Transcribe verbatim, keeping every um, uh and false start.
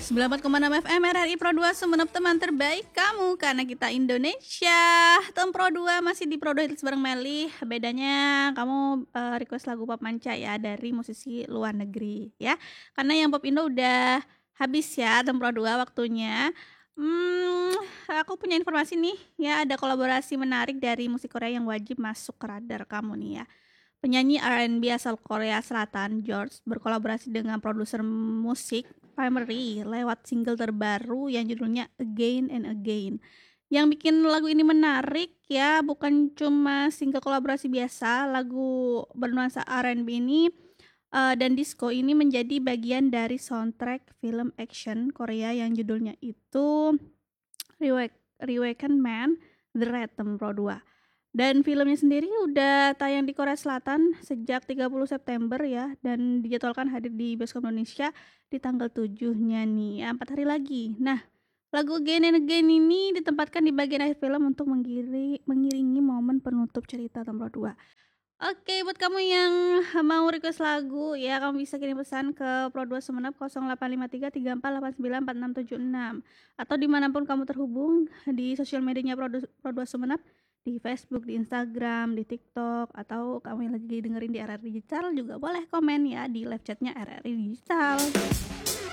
sembilan puluh empat koma enam F M R R I Pro dua Sumenep, teman terbaik kamu karena kita Indonesia. Tem Pro dua masih di Pro dua Hits bareng Meli. Bedanya kamu uh, request lagu pop manca ya dari musisi luar negeri ya. Karena yang pop Indo udah habis ya Tem Pro dua waktunya. Hmm, aku punya informasi nih ya, ada kolaborasi menarik dari musik Korea yang wajib masuk ke radar kamu nih ya. Penyanyi R and B asal Korea Selatan, George, berkolaborasi dengan produser musik Primary lewat single terbaru yang judulnya Again and Again. Yang bikin lagu ini menarik ya, bukan cuma single kolaborasi biasa, lagu bernuansa R and B ini uh, dan disco ini menjadi bagian dari soundtrack film action Korea yang judulnya itu Reawaken Man, The Rhythm Pro dua. Dan filmnya sendiri udah tayang di Korea Selatan sejak tiga puluh September ya, dan dijadwalkan hadir di bioskop Indonesia di tanggal tujuh-nya nih, ya, empat hari lagi. Nah, lagu Again and Again ini ditempatkan di bagian akhir film untuk mengiringi, mengiringi momen penutup cerita Tem Pro dua. Oke, buat kamu yang mau request lagu ya, kamu bisa kirim pesan ke Pro dua Sumenep nol delapan lima tiga tiga empat delapan sembilan empat enam tujuh enam atau dimanapun kamu terhubung di sosial medianya Pro dua Sumenep, di Facebook, di Instagram, di TikTok, atau kamu yang lagi dengerin di R R I Digital juga boleh komen ya di live chatnya R R I Digital.